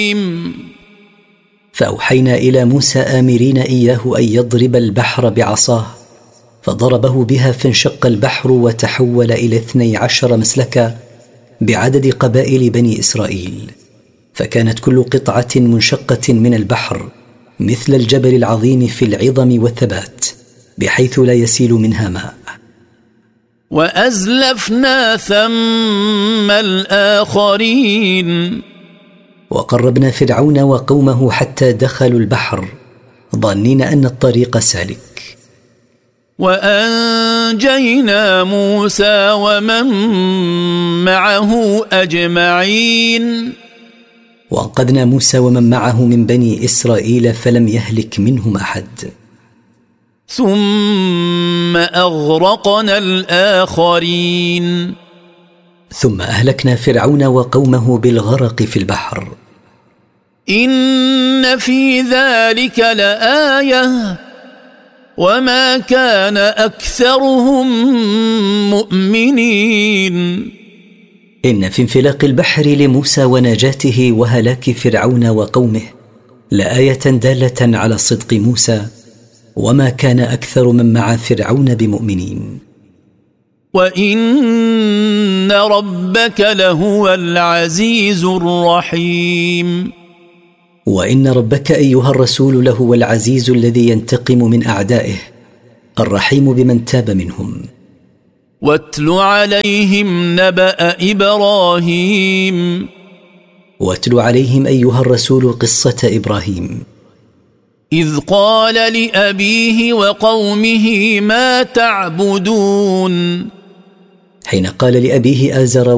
فأوحينا إلى موسى آمرين إياه أن يضرب البحر بعصاه، فضربه بها فانشق البحر وتحول إلى 12 مسلكا بعدد قبائل بني إسرائيل، فكانت كل قطعة منشقة من البحر مثل الجبل العظيم في العظم والثبات، بحيث لا يسيل منها ماء. وأزلفنا ثم الآخرين، وقربنا فرعون وقومه حتى دخلوا البحر ظانين أن الطريق سالك. وأنجينا موسى ومن معه أجمعين، وأنقذنا موسى ومن معه من بني إسرائيل فلم يهلك منهم أحد. ثم أغرقنا الآخرين، ثم أهلكنا فرعون وقومه بالغرق في البحر. إن في ذلك لآية وما كان أكثرهم مؤمنين. إن في انفلاق البحر لموسى ونجاته وهلاك فرعون وقومه لآية دالة على صدق موسى، وما كان أكثر من مع فرعون بمؤمنين. وإن ربك لهو العزيز الرحيم. وإن ربك أيها الرسول لهو العزيز الذي ينتقم من أعدائه، الرحيم بمن تاب منهم. واتل عليهم نبأ إبراهيم. واتل عليهم أيها الرسول قصة إبراهيم، إذ قال لأبيه وقومه ما تعبدون. حين قال لأبيه آزر